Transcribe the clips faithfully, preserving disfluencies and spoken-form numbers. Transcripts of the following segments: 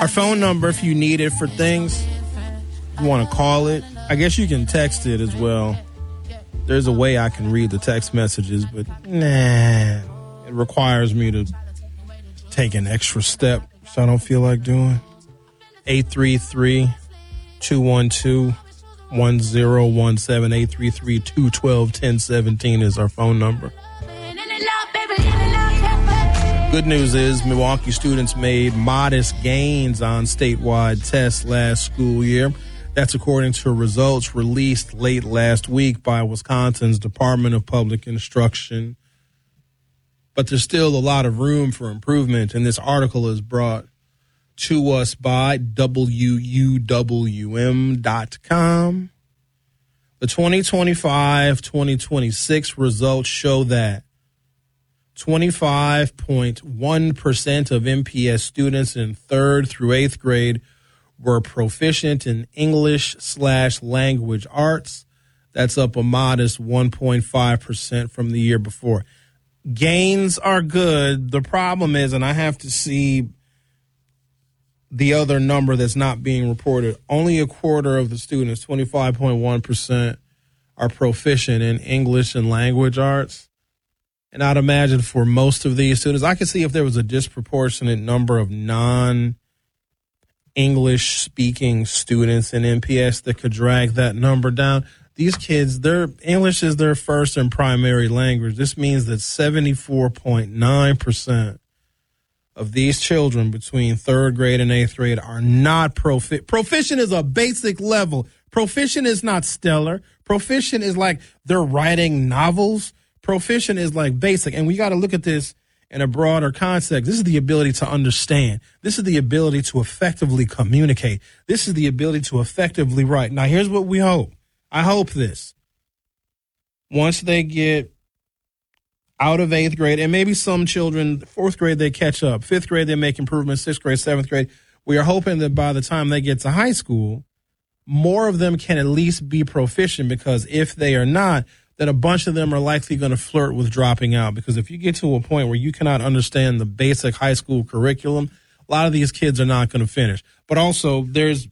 Our phone number, if you need it for things, you want to call it. I guess you can text it as well. There's a way I can read the text messages, but nah, it requires me to take an extra step, so I don't feel like doing. eight three three, two one two, one zero one seven, eight three three, two one two, one zero one seven is our phone number. Good news is Milwaukee students made modest gains on statewide tests last school year. That's according to results released late last week by Wisconsin's Department of Public Instruction. But there's still a lot of room for improvement, and this article is brought to us by W U W M dot com. The twenty twenty-five twenty twenty-six results show that twenty-five point one percent of M P S students in third through eighth grade were proficient in English slash language arts. That's up a modest one point five percent from the year before. Gains are good. The problem is, and I have to see the other number that's not being reported, only a quarter of the students, twenty-five point one percent, are proficient in English and language arts. And I'd imagine for most of these students, I could see if there was a disproportionate number of non English speaking students in M P S that could drag that number down. These kids, their English is their first and primary language. This means that seventy-four point nine percent of these children between third grade and eighth grade are not proficient. Proficient is a basic level. Proficient is not stellar. Proficient is like they're writing novels. Proficient is like basic. And we got to look at this in a broader context. This is the ability to understand. This is the ability to effectively communicate. This is the ability to effectively write. Now, here's what we hope. I hope this. Once they get out of eighth grade, and maybe some children, fourth grade, they catch up. Fifth grade, they make improvements. Sixth grade, seventh grade. We are hoping that by the time they get to high school, more of them can at least be proficient, because if they are not, then a bunch of them are likely going to flirt with dropping out. Because if you get to a point where you cannot understand the basic high school curriculum, a lot of these kids are not going to finish. But also, there's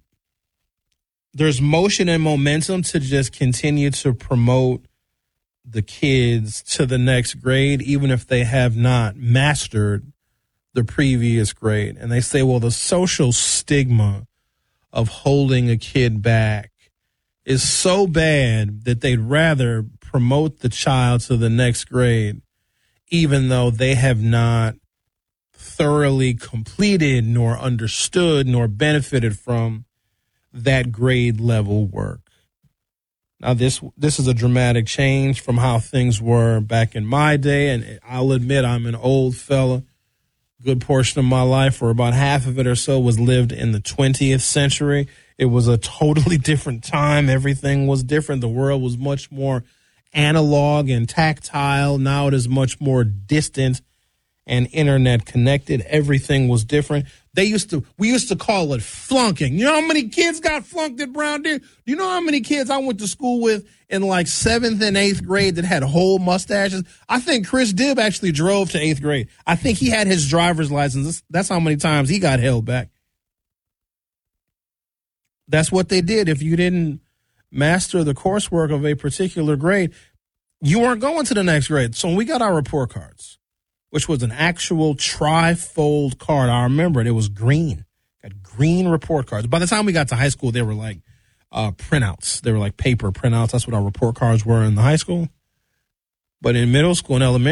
there's motion and momentum to just continue to promote the kids to the next grade, even if they have not mastered the previous grade. And they say, well, the social stigma of holding a kid back is so bad that they'd rather promote the child to the next grade, even though they have not thoroughly completed nor understood nor benefited from that grade level work. Now, this this is a dramatic change from how things were back in my day, and I'll admit I'm an old fella. Good portion of my life, or about half of it or so, was lived in the twentieth century. It was a totally different time. Everything was different. The world was much more analog and tactile. Now it is much more distant and internet connected. Everything was different. They used to, we used to call it flunking. You know how many kids got flunked at Brown Deer? Do you know how many kids I went to school with in like seventh and eighth grade that had whole mustaches? I think Chris Dibb actually drove to eighth grade. I think he had his driver's license. That's how many times he got held back. That's what they did. If you didn't master the coursework of a particular grade, you weren't going to the next grade. So when we got our report cards, which was an actual tri-fold card, I remember it. It was green. Got green report cards. By the time we got to high school, they were like uh, printouts. They were like paper printouts. That's what our report cards were in the high school. But in middle school and elementary,